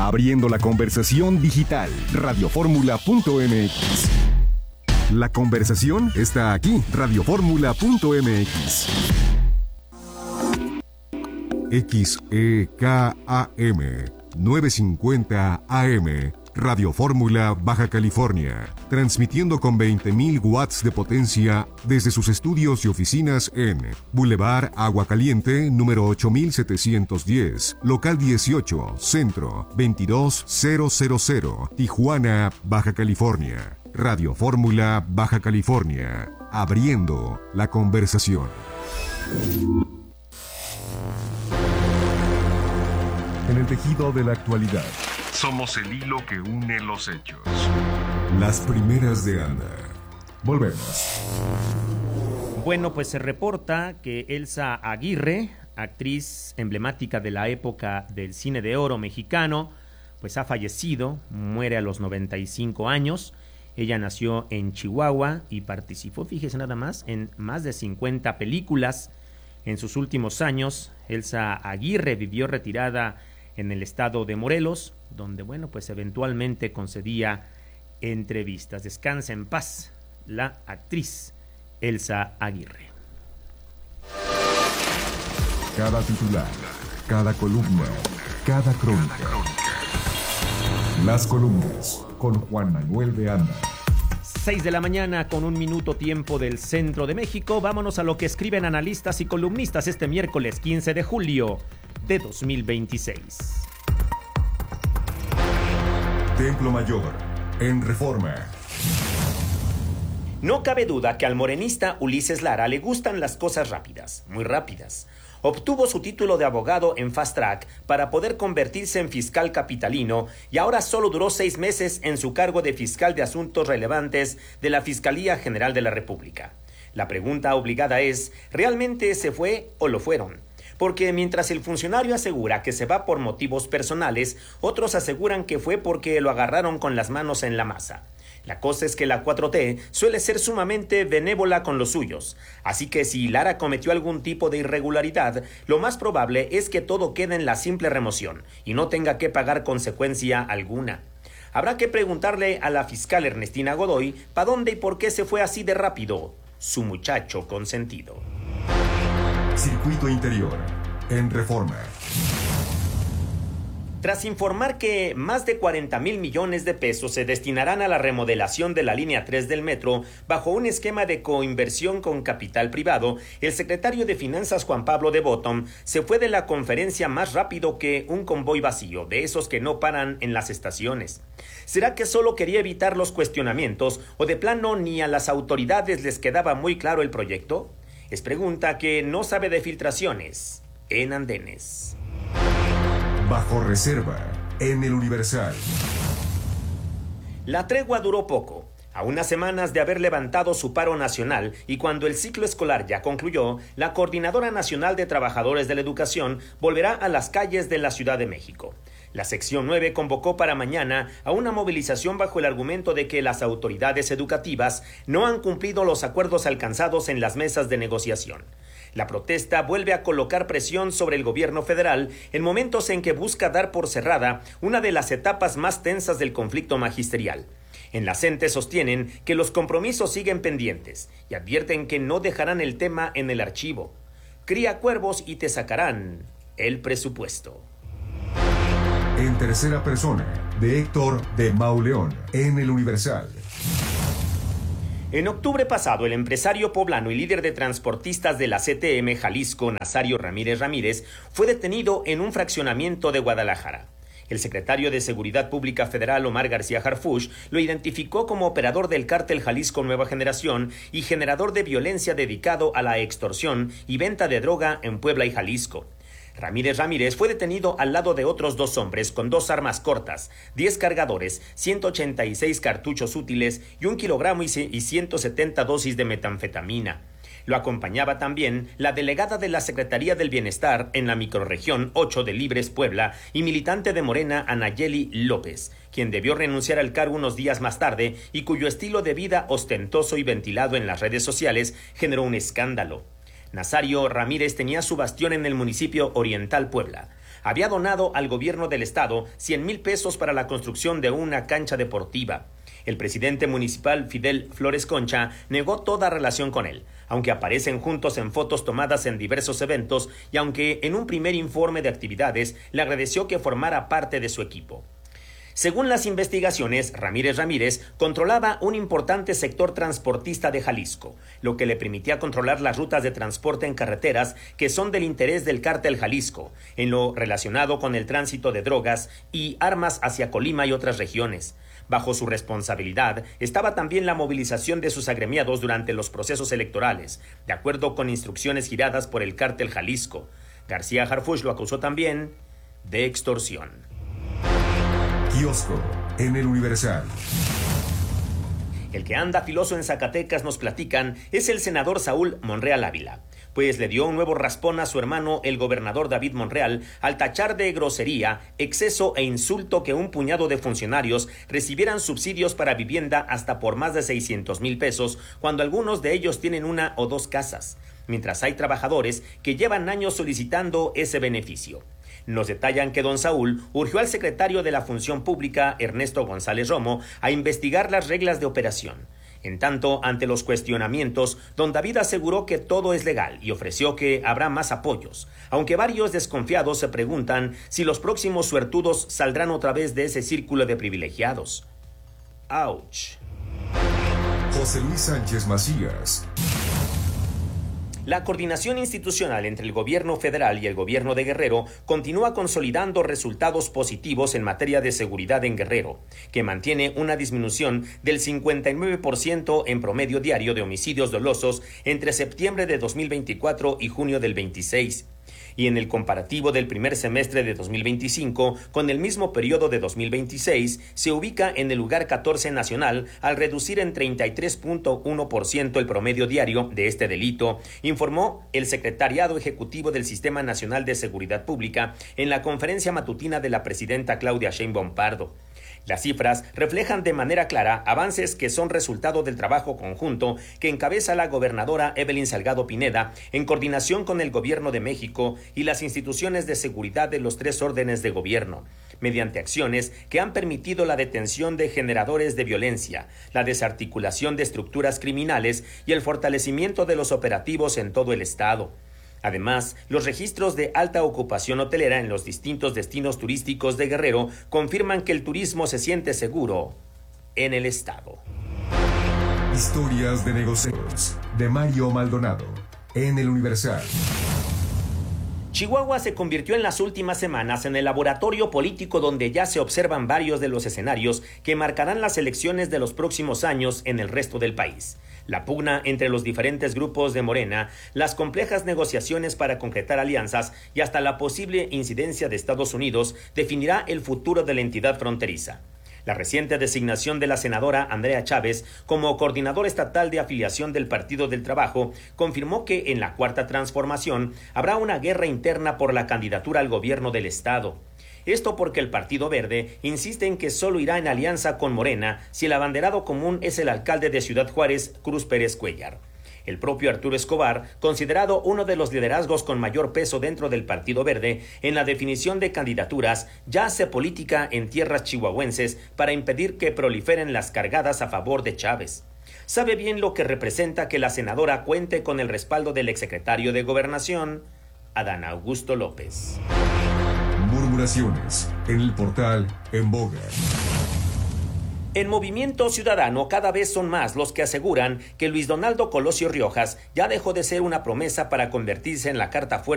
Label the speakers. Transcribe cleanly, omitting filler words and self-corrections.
Speaker 1: Abriendo la conversación digital. Radioformula.mx. La conversación está aquí. Radioformula.mx. XEKAM 950 AM. Radio Fórmula, Baja California, transmitiendo con 20.000 watts de potencia desde sus estudios y oficinas en Boulevard Agua Caliente, número 8710, local 18, centro 22000, Tijuana, Baja California. Radio Fórmula, Baja California, abriendo la conversación. En el tejido de la actualidad. Somos el hilo que une los hechos. Las primeras de Anda. Volvemos.
Speaker 2: Bueno, pues se reporta que Elsa Aguirre, actriz emblemática de la época del cine de oro mexicano, pues ha fallecido, muere a los 95 años. Ella nació en Chihuahua y participó, fíjese nada más, en más de 50 películas. En sus últimos años, Elsa Aguirre vivió retirada en el estado de Morelos, donde, bueno, pues eventualmente concedía entrevistas. Descansa en paz la actriz Elsa Aguirre.
Speaker 1: Cada titular, cada columna, cada crónica. Las columnas con Juan Manuel de Anda.
Speaker 2: 6 de la mañana con 1 minuto tiempo del centro de México. Vámonos a lo que escriben analistas y columnistas este miércoles 15 de julio de 2026.
Speaker 1: Templo Mayor, en Reforma.
Speaker 2: No cabe duda que al morenista Ulises Lara le gustan las cosas rápidas, muy rápidas. Obtuvo su título de abogado en Fast Track para poder convertirse en fiscal capitalino y ahora solo duró 6 meses en su cargo de fiscal de asuntos relevantes de la Fiscalía General de la República. La pregunta obligada es, ¿realmente se fue o lo fueron? Porque mientras el funcionario asegura que se va por motivos personales, otros aseguran que fue porque lo agarraron con las manos en la masa. La cosa es que la 4T suele ser sumamente benévola con los suyos, así que si Lara cometió algún tipo de irregularidad, lo más probable es que todo quede en la simple remoción y no tenga que pagar consecuencia alguna. Habrá que preguntarle a la fiscal Ernestina Godoy ¿para dónde y por qué se fue así de rápido? Su muchacho consentido.
Speaker 1: Circuito Interior, en Reforma.
Speaker 2: Tras informar que más de 40,000 millones de pesos se destinarán a la remodelación de la línea 3 del metro bajo un esquema de coinversión con capital privado, el secretario de Finanzas Juan Pablo de Bottom se fue de la conferencia más rápido que un convoy vacío, de esos que no paran en las estaciones. ¿Será que solo quería evitar los cuestionamientos o de plano ni a las autoridades les quedaba muy claro el proyecto? Es pregunta que no sabe de filtraciones en andenes.
Speaker 1: Bajo reserva, en el Universal.
Speaker 2: La tregua duró poco. A unas semanas de haber levantado su paro nacional y cuando el ciclo escolar ya concluyó, la Coordinadora Nacional de Trabajadores de la Educación volverá a las calles de la Ciudad de México. La sección 9 convocó para mañana a una movilización bajo el argumento de que las autoridades educativas no han cumplido los acuerdos alcanzados en las mesas de negociación. La protesta vuelve a colocar presión sobre el gobierno federal en momentos en que busca dar por cerrada una de las etapas más tensas del conflicto magisterial. En la CENTE sostienen que los compromisos siguen pendientes y advierten que no dejarán el tema en el archivo. Cría cuervos y te sacarán el presupuesto.
Speaker 1: En tercera persona, de Héctor de Mauleón, en el Universal.
Speaker 2: En octubre pasado, el empresario poblano y líder de transportistas de la CTM Jalisco, Nazario Ramírez Ramírez, fue detenido en un fraccionamiento de Guadalajara. El secretario de Seguridad Pública Federal, Omar García Harfuch, lo identificó como operador del cártel Jalisco Nueva Generación y generador de violencia dedicado a la extorsión y venta de droga en Puebla y Jalisco. Ramírez Ramírez fue detenido al lado de otros 2 hombres con 2 armas cortas, 10 cargadores, 186 cartuchos útiles y 1 kilogramo y 170 dosis de metanfetamina. Lo acompañaba también la delegada de la Secretaría del Bienestar en la microrregión 8 de Libres, Puebla, y militante de Morena, Anayeli López, quien debió renunciar al cargo unos días más tarde y cuyo estilo de vida ostentoso y ventilado en las redes sociales generó un escándalo. Nazario Ramírez tenía su bastión en el municipio Oriental Puebla. había donado al gobierno del estado 100,000 pesos para la construcción de una cancha deportiva. El presidente municipal Fidel Flores Concha negó toda relación con él, aunque aparecen juntos en fotos tomadas en diversos eventos y aunque en un primer informe de actividades le agradeció que formara parte de su equipo. Según las investigaciones, Ramírez controlaba un importante sector transportista de Jalisco, lo que le permitía controlar las rutas de transporte en carreteras que son del interés del cártel Jalisco, en lo relacionado con el tránsito de drogas y armas hacia Colima y otras regiones. Bajo su responsabilidad estaba también la movilización de sus agremiados durante los procesos electorales, de acuerdo con instrucciones giradas por el cártel Jalisco. García Harfuch lo acusó también de extorsión.
Speaker 1: Kiosco en el Universal.
Speaker 2: El que anda filoso en Zacatecas, nos platican, es el senador Saúl Monreal Ávila, pues le dio un nuevo raspón a su hermano, el gobernador David Monreal, al tachar de grosería, exceso e insulto que un puñado de funcionarios recibieran subsidios para vivienda hasta por más de 600,000 pesos, cuando algunos de ellos tienen una o dos casas, mientras hay trabajadores que llevan años solicitando ese beneficio. Nos detallan que don Saúl urgió al secretario de la Función Pública, Ernesto González Romo, a investigar las reglas de operación. En tanto, ante los cuestionamientos, don David aseguró que todo es legal y ofreció que habrá más apoyos, aunque varios desconfiados se preguntan si los próximos suertudos saldrán otra vez de ese círculo de privilegiados. ¡Auch!
Speaker 1: José Luis Sánchez Macías.
Speaker 2: La coordinación institucional entre el gobierno federal y el gobierno de Guerrero continúa consolidando resultados positivos en materia de seguridad en Guerrero, que mantiene una disminución del 59% en promedio diario de homicidios dolosos entre septiembre de 2024 y junio del 26. Y en el comparativo del primer semestre de 2025 con el mismo periodo de 2026, se ubica en el lugar 14 nacional al reducir en 33.1% el promedio diario de este delito, informó el Secretariado Ejecutivo del Sistema Nacional de Seguridad Pública en la conferencia matutina de la presidenta Claudia Sheinbaum Pardo. Las cifras reflejan de manera clara avances que son resultado del trabajo conjunto que encabeza la gobernadora Evelyn Salgado Pineda en coordinación con el Gobierno de México y las instituciones de seguridad de los 3 órdenes de gobierno, mediante acciones que han permitido la detención de generadores de violencia, la desarticulación de estructuras criminales y el fortalecimiento de los operativos en todo el estado. Además, los registros de alta ocupación hotelera en los distintos destinos turísticos de Guerrero confirman que el turismo se siente seguro en el estado.
Speaker 1: Historias de negocios de Mario Maldonado en el Universal.
Speaker 2: Chihuahua se convirtió en las últimas semanas en el laboratorio político donde ya se observan varios de los escenarios que marcarán las elecciones de los próximos años en el resto del país. La pugna entre los diferentes grupos de Morena, las complejas negociaciones para concretar alianzas y hasta la posible incidencia de Estados Unidos definirá el futuro de la entidad fronteriza. La reciente designación de la senadora Andrea Chávez como coordinadora estatal de afiliación del Partido del Trabajo confirmó que en la Cuarta Transformación habrá una guerra interna por la candidatura al gobierno del estado. Esto porque el Partido Verde insiste en que solo irá en alianza con Morena si el abanderado común es el alcalde de Ciudad Juárez, Cruz Pérez Cuellar. El propio Arturo Escobar, considerado uno de los liderazgos con mayor peso dentro del Partido Verde en la definición de candidaturas, ya hace política en tierras chihuahuenses para impedir que proliferen las cargadas a favor de Chávez. Sabe bien lo que representa que la senadora cuente con el respaldo del exsecretario de Gobernación, Adán Augusto López.
Speaker 1: Murmuraciones en el portal En Boga.
Speaker 2: En Movimiento Ciudadano cada vez son más los que aseguran que Luis Donaldo Colosio Riojas ya dejó de ser una promesa para convertirse en la carta fuerte